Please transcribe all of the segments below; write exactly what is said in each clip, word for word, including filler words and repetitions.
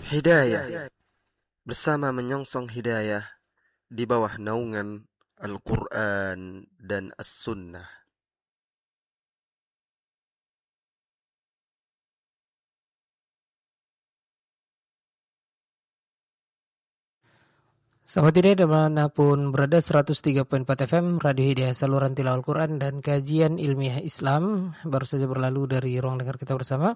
Hidayah bersama menyongsong hidayah di bawah naungan Al-Quran dan As-Sunnah. Sahabat Hidayah dimanapun berada, seratus tiga koma empat F M Radio Hidayah, saluran tilawah Al-Quran dan kajian ilmiah Islam baru saja berlalu dari ruang dengar kita bersama.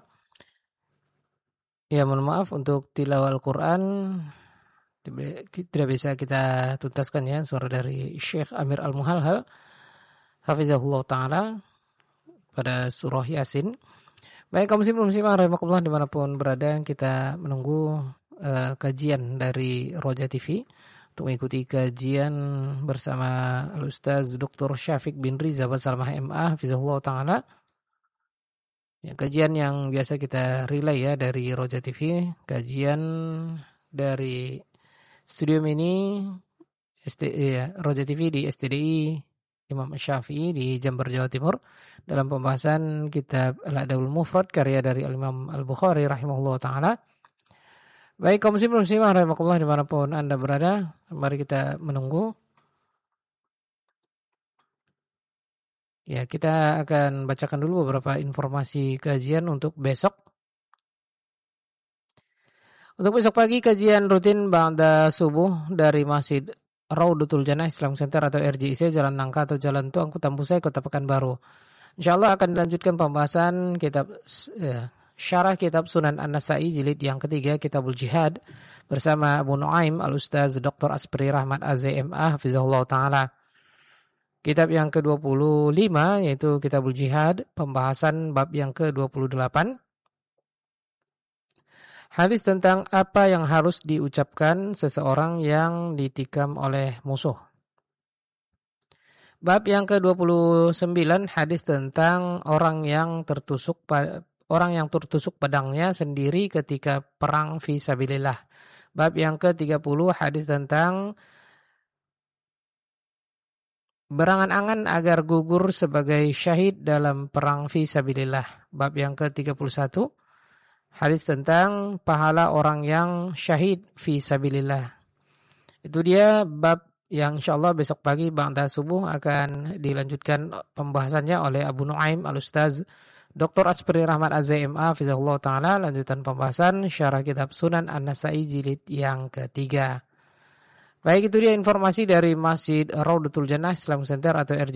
Ya, mohon maaf untuk tilawah Al-Quran tidak bisa kita tuntaskan ya, suara dari Syekh Amir Al-Muhalhal Hafizahullah Ta'ala pada surah Yasin. Baik kaum muslimin muslimah rahimakumullah dimanapun berada, kita menunggu uh, kajian dari Roja T V untuk mengikuti kajian bersama Al-Ustaz Doktor Syafiq bin Riza Basalamah M A Hafizahullah Ta'ala. Ya, kajian yang biasa kita relay ya dari Roja T V, kajian dari Studio Mini S T, ya, Roja T V di S T D I Imam Syafi'i di Jember, Jawa Timur, dalam pembahasan kitab Al-Adabul Mufrad karya dari Al-Imam Al-Bukhari rahimahullah ta'ala. Baik kaum muslimin muslimah rahimakumullah dimanapun Anda berada, mari kita menunggu. Ya, kita akan bacakan dulu beberapa informasi kajian untuk besok. Untuk besok pagi kajian rutin ba'da subuh dari Masjid Raudatul Jannah Islam Center atau R J I C Jalan Nangka atau Jalan Tuang Kutambusai Kota Pekanbaru. Insyaallah akan dilanjutkan pembahasan kitab ya, syarah kitab Sunan An-Nasa'i jilid yang ketiga Kitabul Jihad bersama Abu Nuaim Al-Ustaz Doktor Asbri Rahmat A Z M A Hafizahullah Ta'ala. Kitab yang ke dua puluh lima yaitu Kitabul Jihad, pembahasan bab yang ke dua puluh delapan. Hadis tentang apa yang harus diucapkan seseorang yang ditikam oleh musuh. Bab yang ke dua puluh sembilan, hadis tentang orang yang tertusuk orang yang tertusuk pedangnya sendiri ketika perang fi sabilillah. Bab yang ke tiga puluh, hadis tentang berangan-angan agar gugur sebagai syahid dalam perang fi sabilillah. Bab yang ke tiga puluh satu, hadis tentang pahala orang yang syahid fi sabilillah. Itu dia bab yang insyaallah besok pagi ba'da subuh akan dilanjutkan pembahasannya oleh Abu Nuaim Al-Ustaz Doktor Asbri Rahmat A Z M A Hafizahullah Ta'ala, lanjutan pembahasan syarah kitab Sunan An-Nasa'i jilid yang ketiga. Baik, itu dia informasi dari Masjid Raudatul Jannah Islam Center atau R J